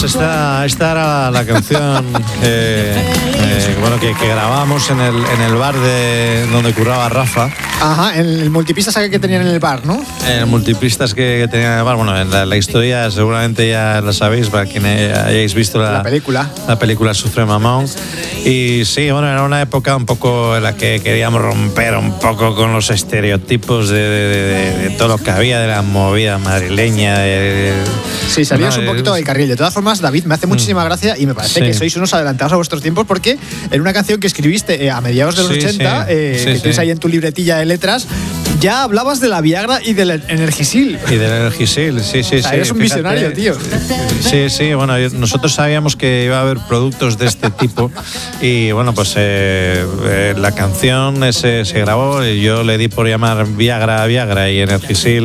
esta era la canción que grabábamos en el bar donde curraba Rafa. Ajá, en el multipistas que tenían en el bar, ¿no? En el multipistas que tenían en el bar. Bueno, en la historia seguramente ya la sabéis, para quienes hayáis visto la película. La película Supreme Amount. Y sí, bueno, era una época un poco en la que queríamos romper un poco con los estereotipos de todo lo que había de la movida madrileña. Sí, salías un poquito del carril. De todas formas, David, me hace muchísima gracia y me parece que sois unos adelantados a vuestros tiempos, porque en una canción que escribiste a mediados de los 80, que tienes ahí en tu libretilla de letras, ya hablabas de la Viagra y del Energisil. Y del Energisil, sí. Eres un visionario, tío. Sí, bueno, nosotros sabíamos que iba a haber productos de este tipo y bueno, pues la canción se grabó y yo le di por llamar Viagra y Energisil.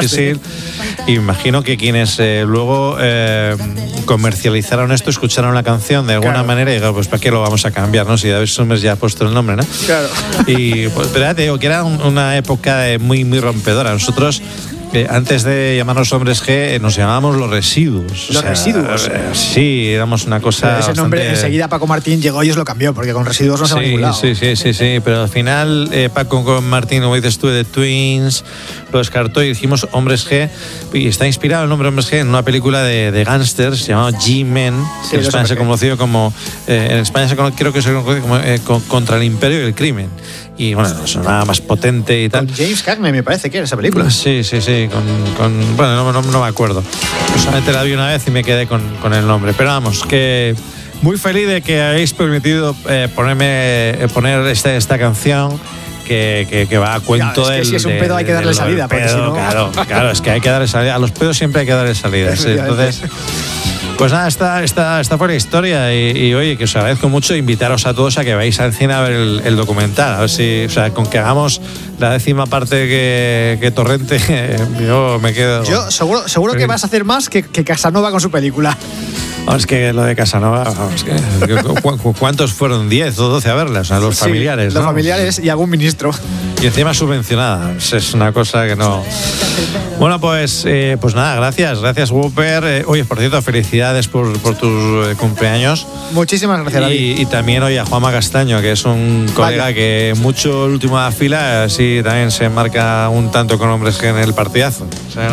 Y imagino que quienes luego comercializaron esto escucharon la canción de alguna manera y dijeron, pues ¿para qué lo vamos a cambiar, no? Si David Summers ya ha puesto el nombre, ¿no? Claro. Y pues, pero te digo que era una época muy, muy rompedora. Nosotros, antes de llamarnos Hombres G, nos llamábamos Los Residuos. ¿Los Residuos? Sí, éramos una cosa. Ese nombre enseguida Paco Martín llegó y os lo cambió, porque con Residuos no se va a ningún lado. Sí, pero al final Paco Martín, como dices tú, de Twins, lo descartó y dijimos Hombres G, y está inspirado el nombre Hombres G en una película de gángsters llamado G-Men, que en España se conoció como creo que se conoce como Contra el Imperio y el Crimen. Y bueno, sonaba más potente y tal. Con James Cagney me parece que era esa película. Sí. Bueno, no me acuerdo. Solamente la vi una vez y me quedé con el nombre. Pero vamos, que muy feliz de que habéis permitido poner esta canción que va a cuento del... Es que si es un pedo hay que darle salida. Porque si no... Claro, es que hay que darle salida. A los pedos siempre hay que darle salida. Sí, entonces... Pues nada, esta fue la historia y oye, que os agradezco mucho, invitaros a todos a que vayáis al cine a ver el documental, a ver si, con que hagamos la 10ª parte que Torrente, yo me quedo... Yo seguro que vas a hacer más que Casanova con su película. Es que lo de Casanova, ¿cuántos fueron? 10 o 12 a verla? O sea, los familiares, ¿no? Los familiares y algún ministro. Y encima subvencionada. Es una cosa que no... Bueno, pues nada, gracias Whooper. Oye, por cierto, felicidades por tus cumpleaños. Muchísimas gracias, David. Y también, oye, a Juanma Castaño, que es un colega que mucho el último de la fila, así también se marca un tanto con Hombres G en el partidazo. O sea,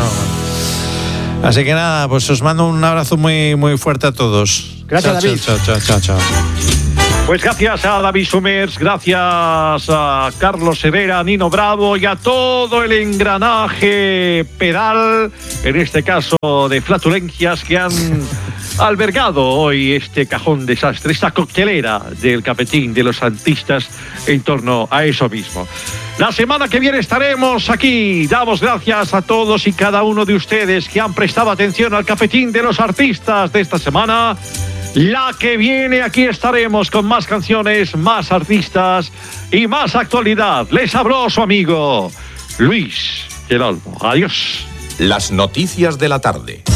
Así que nada, pues os mando un abrazo muy, muy fuerte a todos. Gracias, David. Chao. Pues gracias a David Summers, gracias a Carlos Herrera, Nino Bravo y a todo el engranaje pedal, en este caso de flatulencias, que han albergado hoy este cajón desastre, esta coctelera del Cafetín de los Artistas en torno a eso mismo. La semana que viene estaremos aquí. Damos gracias a todos y cada uno de ustedes que han prestado atención al Cafetín de los Artistas de esta semana. La que viene aquí estaremos con más canciones, más artistas y más actualidad. Les habló su amigo Luis Girolamo. Adiós. Las noticias de la tarde.